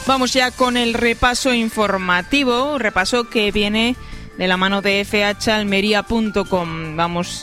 Vamos ya con el repaso informativo, repaso que viene de la mano de fhalmería.com.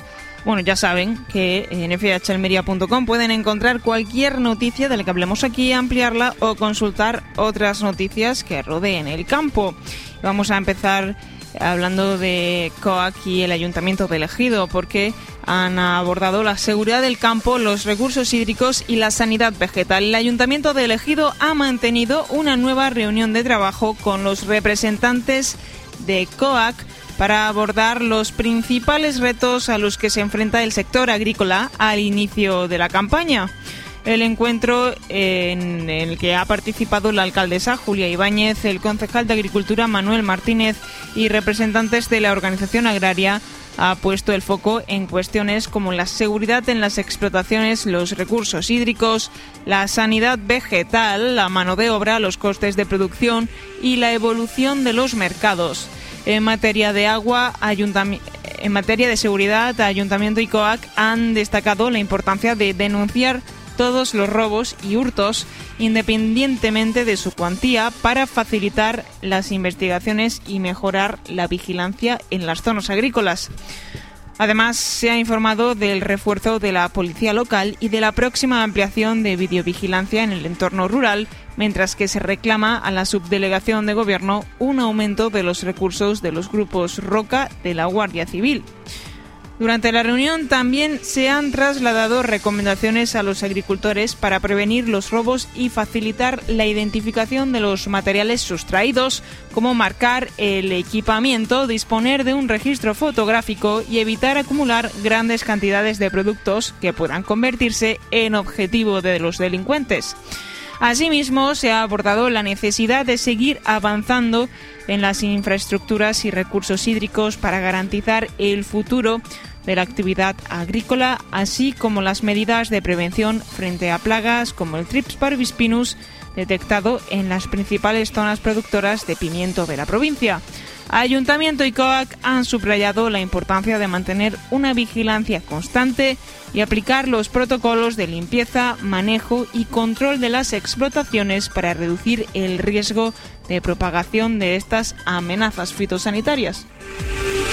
Ya saben que en fhalmería.com pueden encontrar cualquier noticia de la que hablemos aquí, ampliarla o consultar otras noticias que rodeen el campo. Vamos a empezar hablando de COAC y el Ayuntamiento de Ejido, porque han abordado la seguridad del campo, los recursos hídricos y la sanidad vegetal. El Ayuntamiento de Ejido ha mantenido una nueva reunión de trabajo con los representantes de COAC para abordar los principales retos a los que se enfrenta el sector agrícola al inicio de la campaña. El encuentro en el que ha participado la alcaldesa Julia Ibáñez, el concejal de Agricultura Manuel Martínez y representantes de la organización agraria ha puesto el foco en cuestiones como la seguridad en las explotaciones, los recursos hídricos, la sanidad vegetal, la mano de obra, los costes de producción y la evolución de los mercados. En materia de agua, en materia de seguridad, Ayuntamiento y COAC han destacado la importancia de denunciar todos los robos y hurtos, independientemente de su cuantía, para facilitar las investigaciones y mejorar la vigilancia en las zonas agrícolas. Además, se ha informado del refuerzo de la policía local y de la próxima ampliación de videovigilancia en el entorno rural, mientras que se reclama a la subdelegación de gobierno un aumento de los recursos de los grupos Roca de la Guardia Civil. Durante la reunión también se han trasladado recomendaciones a los agricultores para prevenir los robos y facilitar la identificación de los materiales sustraídos, como marcar el equipamiento, disponer de un registro fotográfico y evitar acumular grandes cantidades de productos que puedan convertirse en objetivo de los delincuentes. Asimismo, se ha abordado la necesidad de seguir avanzando en las infraestructuras y recursos hídricos para garantizar el futuro de la actividad agrícola, así como las medidas de prevención frente a plagas como el Thrips parvispinus, detectado en las principales zonas productoras de pimiento de la provincia. Ayuntamiento y COAC han subrayado la importancia de mantener una vigilancia constante y aplicar los protocolos de limpieza, manejo y control de las explotaciones para reducir el riesgo de propagación de estas amenazas fitosanitarias.